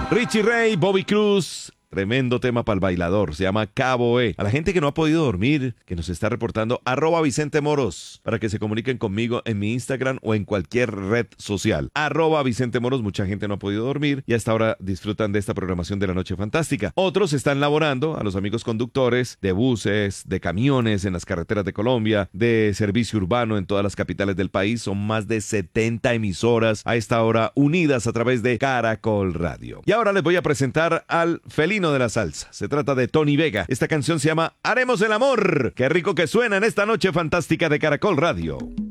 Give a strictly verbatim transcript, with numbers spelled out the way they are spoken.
Richie Ray, Bobby Cruz. Tremendo tema para el bailador, se llama Cabo E. A la gente que no ha podido dormir, que nos está reportando, arroba Vicente Moros, para que se comuniquen conmigo en mi Instagram o en cualquier red social. Arroba Vicente Moros, mucha gente no ha podido dormir y hasta ahora disfrutan de esta programación de la Noche Fantástica. Otros están laborando, a los amigos conductores de buses, de camiones en las carreteras de Colombia, de servicio urbano en todas las capitales del país. Son más de setenta emisoras a esta hora unidas a través de Caracol Radio. Y ahora les voy a presentar al felino de la salsa. Se trata de Tony Vega. Esta canción se llama Haremos el amor. Qué rico que suena en esta Noche Fantástica de Caracol Radio.